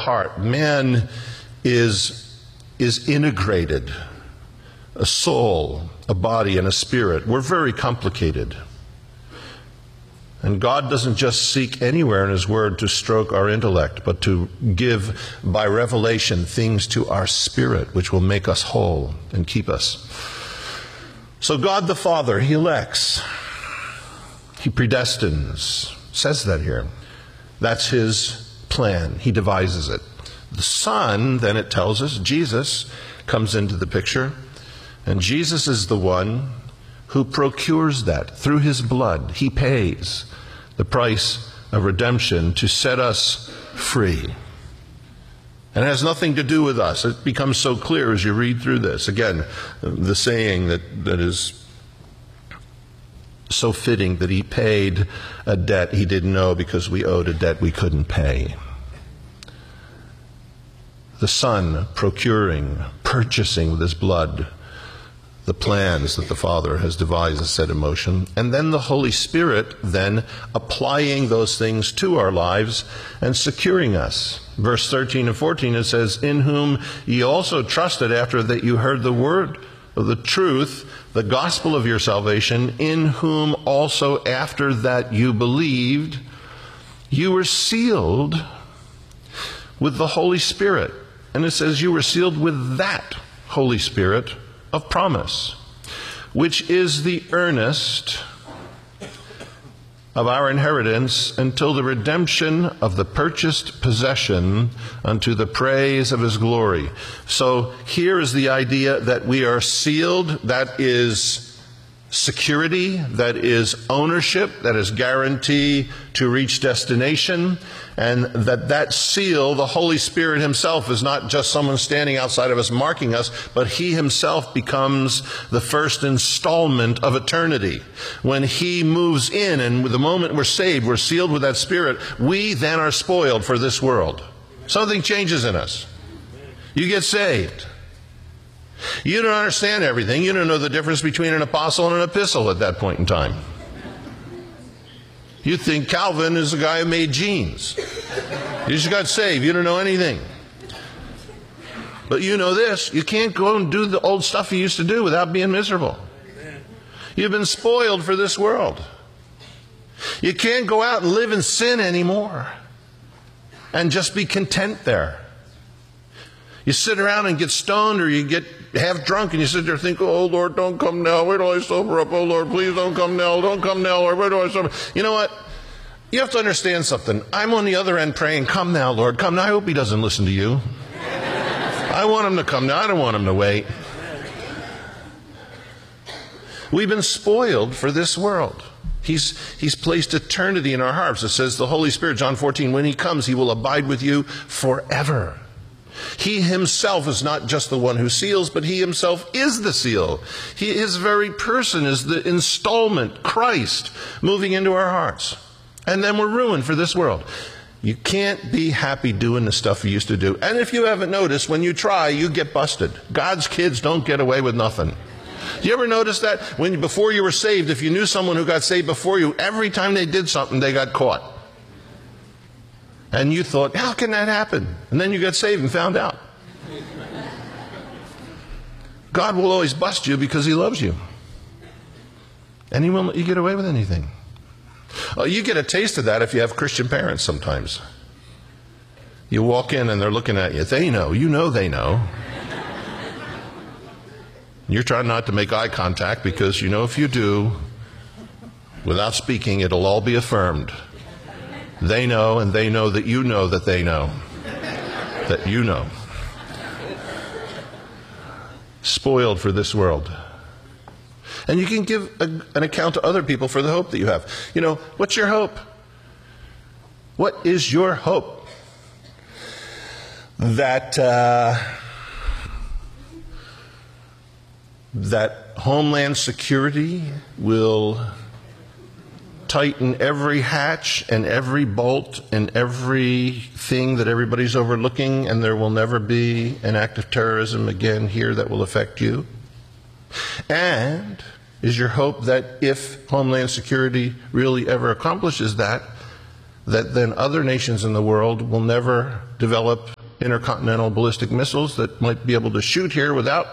heart. Man is integrated. A soul, a body, and a spirit. We're very complicated. And God doesn't just seek anywhere in His Word to stroke our intellect, but to give by revelation things to our spirit which will make us whole and keep us. So God the Father, He elects. He predestines. Says that here. That's His plan. He devises it. The Son, then it tells us, Jesus comes into the picture. And Jesus is the one who procures that through His blood. He pays the price of redemption to set us free. And it has nothing to do with us. It becomes so clear as you read through this. Again, the saying that is so fitting, that He paid a debt He didn't know because we owed a debt we couldn't pay. The Son procuring, purchasing with His blood the plans that the Father has devised and set in motion, and then the Holy Spirit then applying those things to our lives and securing us. Verse 13 and 14, it says, "In whom ye also trusted after that you heard the word of the truth, the gospel of your salvation, in whom also after that you believed, you were sealed with the Holy Spirit." And it says you were sealed with that Holy Spirit of promise, which is the earnest of our inheritance until the redemption of the purchased possession unto the praise of His glory. So here is the idea that we are sealed. That is security, that is ownership, that is guarantee to reach destination, and that seal, the Holy Spirit Himself, is not just someone standing outside of us marking us, but He Himself becomes the first installment of eternity. When He moves in, and with the moment we're saved, we're sealed with that Spirit, we then are spoiled for this world. Something changes in us. You get saved. You don't understand everything. You don't know the difference between an apostle and an epistle at that point in time. You think Calvin is the guy who made jeans. You just got saved. You don't know anything. But you know this. You can't go and do the old stuff you used to do without being miserable. You've been spoiled for this world. You can't go out and live in sin anymore and just be content there. You sit around and get stoned, or you get half drunk and you sit there and think, "Oh Lord, don't come now. Where do I sober up? Oh Lord, please don't come now. Don't come now, Lord. Where do I sober?" You know what? You have to understand something. I'm on the other end praying, "Come now, Lord, come now." I hope He doesn't listen to you. I want Him to come now. I don't want Him to wait. We've been spoiled for this world. He's placed eternity in our hearts. It says the Holy Spirit, John 14, when He comes, He will abide with you forever. He Himself is not just the one who seals, but He Himself is the seal. His very person is the installment, Christ, moving into our hearts. And then we're ruined for this world. You can't be happy doing the stuff you used to do. And if you haven't noticed, when you try, you get busted. God's kids don't get away with nothing. Do you ever notice that? Before you were saved, if you knew someone who got saved before you, every time they did something, they got caught. And you thought, how can that happen? And then you got saved and found out. God will always bust you because He loves you. And He won't let you get away with anything. You get a taste of that if you have Christian parents sometimes. You walk in and they're looking at you. They know. You know they know. You're trying not to make eye contact because you know if you do, without speaking, it'll all be affirmed. They know, and they know that you know that they know. That you know. Spoiled for this world. And you can give an account to other people for the hope that you have. You know, what's your hope? What is your hope? That Homeland Security will tighten every hatch and every bolt and everything that everybody's overlooking, and there will never be an act of terrorism again here that will affect you? And is your hope that if Homeland Security really ever accomplishes that then other nations in the world will never develop intercontinental ballistic missiles that might be able to shoot here without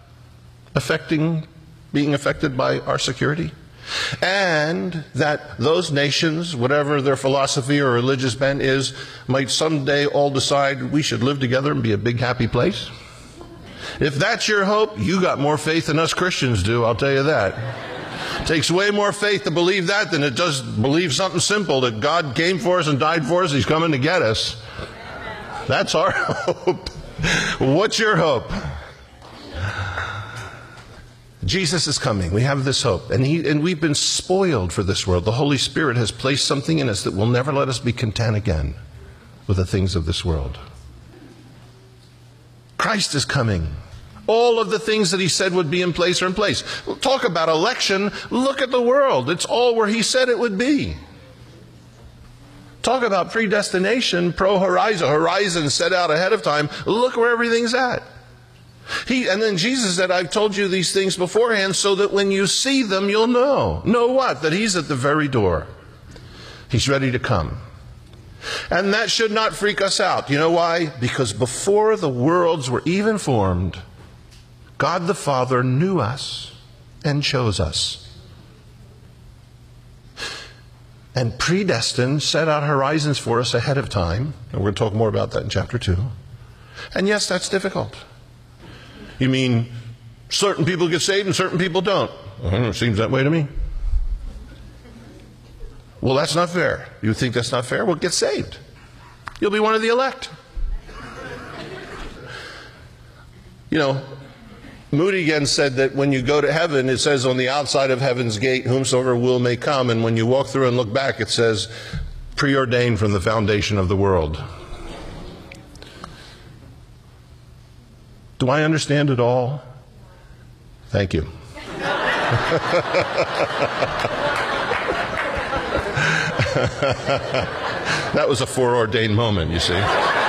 being affected by our security. And that those nations, whatever their philosophy or religious bent is, might someday all decide we should live together and be a big happy place. If that's your hope, you got more faith than us Christians do, I'll tell you that. It takes way more faith to believe that than it does believe something simple, that God came for us and died for us, He's coming to get us. That's our hope. What's your hope? Jesus is coming. We have this hope. And we've been spoiled for this world. The Holy Spirit has placed something in us that will never let us be content again with the things of this world. Christ is coming. All of the things that He said would be in place are in place. Talk about election. Look at the world. It's all where He said it would be. Talk about predestination, horizon set out ahead of time. Look where everything's at. And then Jesus said, I've told you these things beforehand so that when you see them, you'll know. Know what? That He's at the very door. He's ready to come. And that should not freak us out. You know why? Because before the worlds were even formed, God the Father knew us and chose us. And predestined, set out horizons for us ahead of time. And we're going to talk more about that in chapter 2. And yes, that's difficult. You mean certain people get saved and certain people don't? It seems that way to me. Well, that's not fair. You think that's not fair? Well, get saved. You'll be one of the elect. You know, Moody again said that when you go to heaven, it says on the outside of heaven's gate, whomsoever will may come. And when you walk through and look back, it says, preordained from the foundation of the world. Do I understand it all? Thank you. That was a foreordained moment, you see.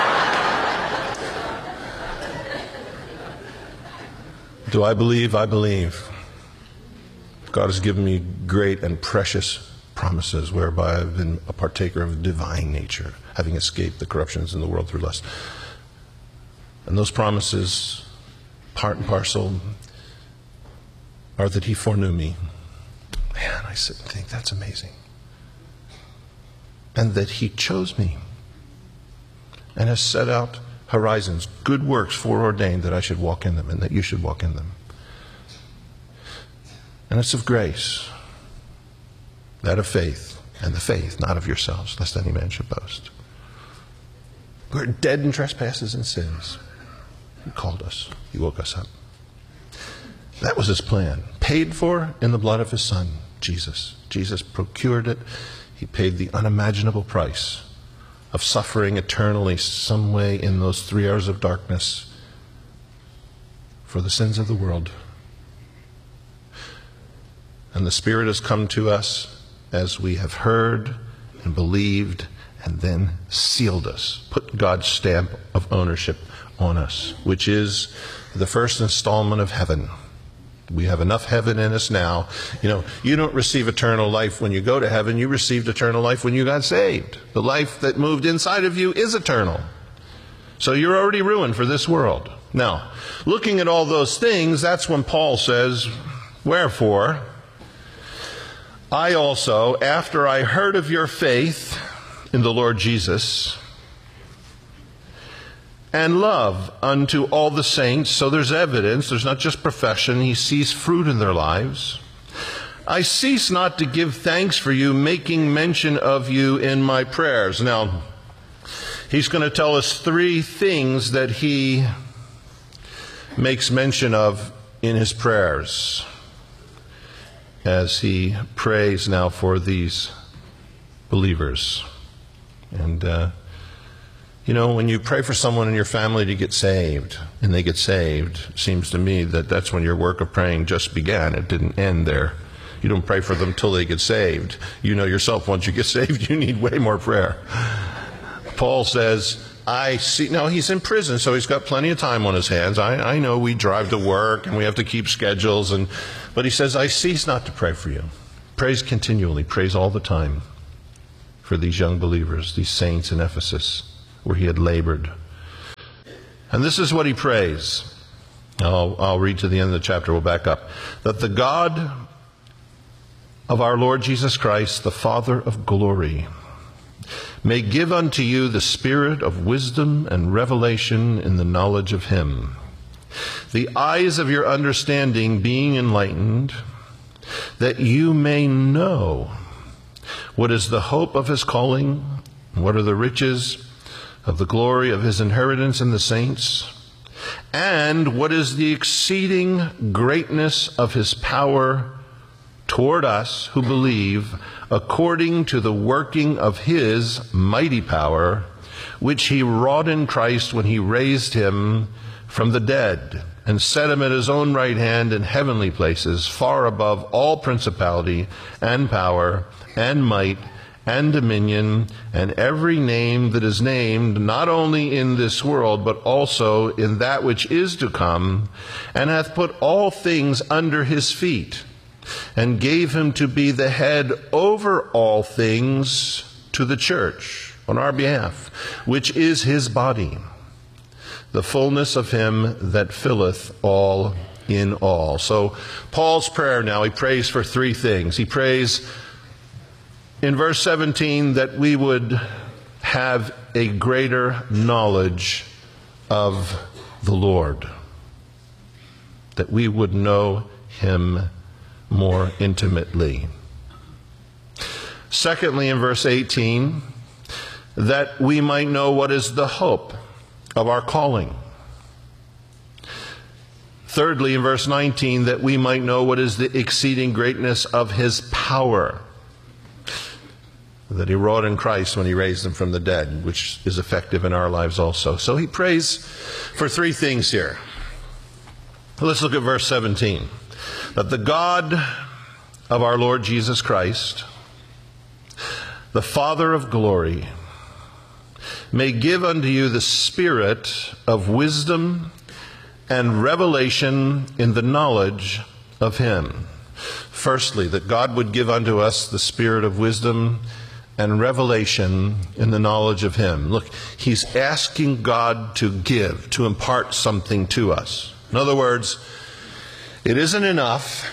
Do I believe? I believe. God has given me great and precious promises whereby I've been a partaker of divine nature, having escaped the corruptions in the world through lust. And those promises, part and parcel, are that He foreknew me. Man, I sit and think that's amazing. And that He chose me and has set out horizons, good works foreordained that I should walk in them and that you should walk in them. And it's of grace, that of faith, and the faith not of yourselves, lest any man should boast. We're dead in trespasses and sins. He called us. He woke us up. That was His plan. Paid for in the blood of His Son, Jesus. Jesus procured it. He paid the unimaginable price of suffering eternally some way in those 3 hours of darkness for the sins of the world. And the Spirit has come to us as we have heard and believed and then sealed us, put God's stamp of ownership on us, which is the first installment of heaven. We have enough heaven in us now. You know, you don't receive eternal life when you go to heaven. You received eternal life when you got saved. The life that moved inside of you is eternal. So you're already ruined for this world. Now, looking at all those things, that's when Paul says, wherefore, I also, after I heard of your faith in the Lord Jesus, and love unto all the saints. So there's evidence. There's not just profession. He sees fruit in their lives. I cease not to give thanks for you, making mention of you in my prayers. Now, he's going to tell us 3 things that he makes mention of in his prayers as he prays now for these believers. And, you know, when you pray for someone in your family to get saved, and they get saved, it seems to me that that's when your work of praying just began. It didn't end there. You don't pray for them till they get saved. You know yourself, once you get saved, you need way more prayer. Paul says, I see. Now, he's in prison, so he's got plenty of time on his hands. I know we drive to work, and we have to keep schedules. But he says, I cease not to pray for you. Praise continually. Praise all the time for these young believers, these saints in Ephesus, where he had labored. And this is what he prays. I'll read to the end of the chapter. We'll back up. That the God of our Lord Jesus Christ, the Father of glory, may give unto you the spirit of wisdom and revelation in the knowledge of him, the eyes of your understanding being enlightened, that you may know what is the hope of his calling, and what are the riches of the glory of his inheritance in the saints, and what is the exceeding greatness of his power toward us who believe, according to the working of his mighty power, which he wrought in Christ when he raised him from the dead, and set him at his own right hand in heavenly places, far above all principality and power and might and dominion, and every name that is named, not only in this world, but also in that which is to come, and hath put all things under his feet, and gave him to be the head over all things to the church on our behalf, which is his body, the fullness of him that filleth all in all. So Paul's prayer now, he prays for three things. He prays in verse 17 that we would have a greater knowledge of the Lord, that we would know him more intimately. Secondly, in verse 18, that we might know what is the hope of our calling. Thirdly, in verse 19, that we might know what is the exceeding greatness of his power that he wrought in Christ when he raised him from the dead, which is effective in our lives also. So he prays for three things here. Let's look at verse 17. That the God of our Lord Jesus Christ, the Father of glory, may give unto you the spirit of wisdom and revelation in the knowledge of him. Firstly, that God would give unto us the spirit of wisdom and revelation in the knowledge of him. Look, he's asking God to give, to impart something to us. In other words, it isn't enough,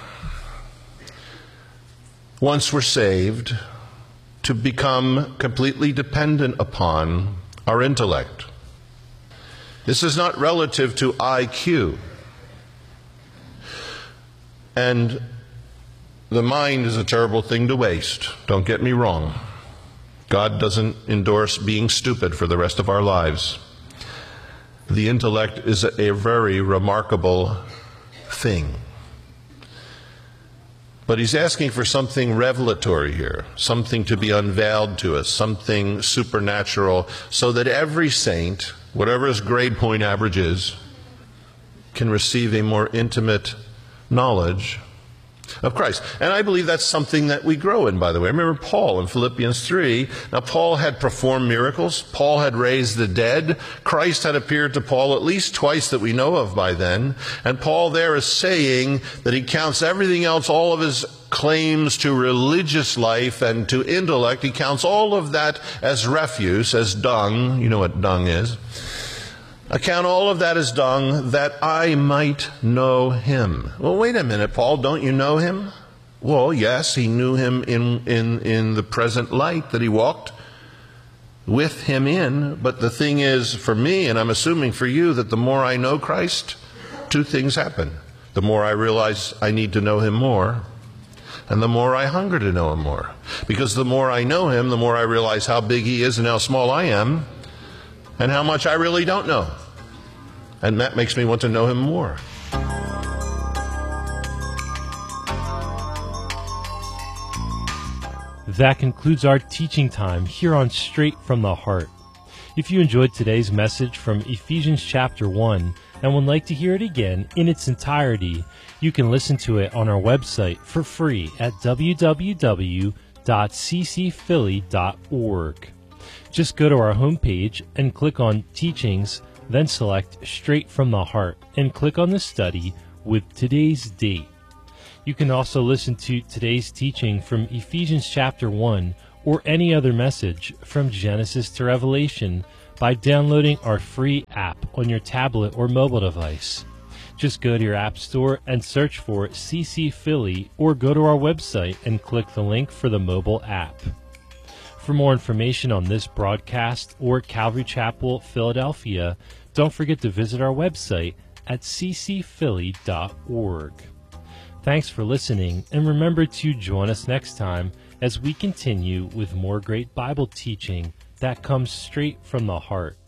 once we're saved, to become completely dependent upon our intellect. This is not relative to IQ. And the mind is a terrible thing to waste. Don't get me wrong. God doesn't endorse being stupid for the rest of our lives. The intellect is a very remarkable thing. But he's asking for something revelatory here, something to be unveiled to us, something supernatural, so that every saint, whatever his grade point average is, can receive a more intimate knowledge of Christ. And I believe that's something that we grow in, by the way. I remember Paul in Philippians 3. Now, Paul had performed miracles. Paul had raised the dead. Christ had appeared to Paul at least twice that we know of by then. And Paul there is saying that he counts everything else, all of his claims to religious life and to intellect, he counts all of that as refuse, as dung. You know what dung is. I count all of that as dung, that I might know him. Well, wait a minute, Paul, don't you know him? Well, yes, he knew him in the present light that he walked with him in. But the thing is, for me, and I'm assuming for you, that the more I know Christ, two things happen. The more I realize I need to know him more, and the more I hunger to know him more. Because the more I know him, the more I realize how big he is and how small I am, and how much I really don't know. And that makes me want to know him more. That concludes our teaching time here on Straight from the Heart. If you enjoyed today's message from Ephesians chapter 1 and would like to hear it again in its entirety, you can listen to it on our website for free at www.ccphilly.org. Just go to our homepage and click on Teachings, then select Straight from the Heart and click on the study with today's date. You can also listen to today's teaching from Ephesians chapter 1 or any other message from Genesis to Revelation by downloading our free app on your tablet or mobile device. Just go to your app store and search for CC Philly, or go to our website and click the link for the mobile app. For more information on this broadcast or Calvary Chapel, Philadelphia, don't forget to visit our website at ccphilly.org. Thanks for listening, and remember to join us next time as we continue with more great Bible teaching that comes straight from the heart.